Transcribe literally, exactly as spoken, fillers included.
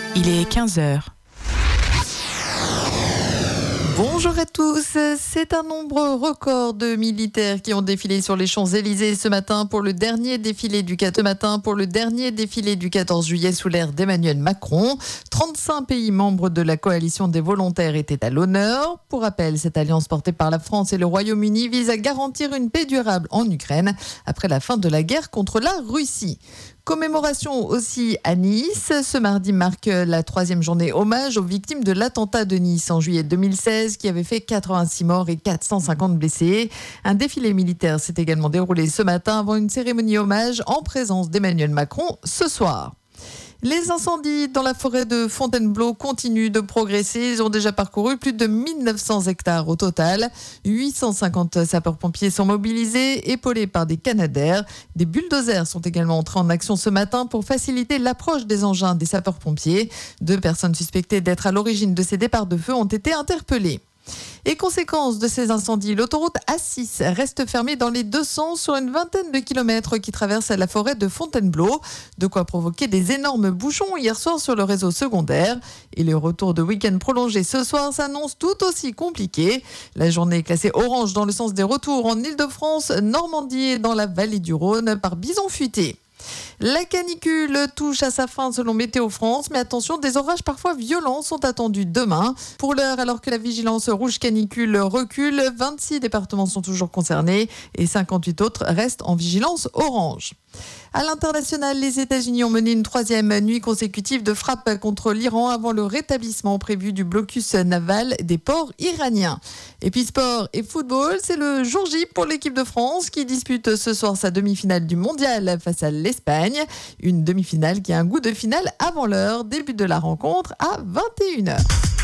Il est quinze heures. Bonjour à tous, c'est un nombre record de militaires qui ont défilé sur les Champs-Élysées ce matin pour le dernier défilé du quatorze matin pour le dernier défilé du quatorze juillet sous l'ère d'Emmanuel Macron. trente-cinq pays membres de la coalition des volontaires étaient à l'honneur. Pour rappel, cette alliance portée par la France et le Royaume-Uni vise à garantir une paix durable en Ukraine après la fin de la guerre contre la Russie. Commémoration aussi à Nice. Ce mardi marque la troisième journée hommage aux victimes de l'attentat de Nice en juillet deux mille seize qui avait fait quatre-vingt-six morts et quatre cent cinquante blessés. Un défilé militaire s'est également déroulé ce matin avant une cérémonie hommage en présence d'Emmanuel Macron ce soir. Les incendies dans la forêt de Fontainebleau continuent de progresser. Ils ont déjà parcouru plus de mille neuf cents hectares au total. huit cent cinquante sapeurs-pompiers sont mobilisés, épaulés par des canadaires. Des bulldozers sont également entrés en action ce matin pour faciliter l'approche des engins des sapeurs-pompiers. Deux personnes suspectées d'être à l'origine de ces départs de feu ont été interpellées. Et conséquence de ces incendies, l'autoroute A six reste fermée dans les deux sens sur une vingtaine de kilomètres qui traversent la forêt de Fontainebleau. De quoi provoquer des énormes bouchons hier soir sur le réseau secondaire. Et le retour de week-end prolongé ce soir s'annonce tout aussi compliqué. La journée est classée orange dans le sens des retours en Île-de-France, Normandie et dans la vallée du Rhône par bison futé. La canicule touche à sa fin selon Météo France, mais attention, des orages parfois violents sont attendus demain. Pour l'heure, alors que la vigilance rouge canicule recule, vingt-six départements sont toujours concernés et cinquante-huit autres restent en vigilance orange. À l'international, les États-Unis ont mené une troisième nuit consécutive de frappes contre l'Iran avant le rétablissement prévu du blocus naval des ports iraniens. Et puis sport et football, c'est le jour J pour l'équipe de France qui dispute ce soir sa demi-finale du mondial face à l'Espagne. Une demi-finale qui a un goût de finale avant l'heure. Début de la rencontre à vingt et une heures.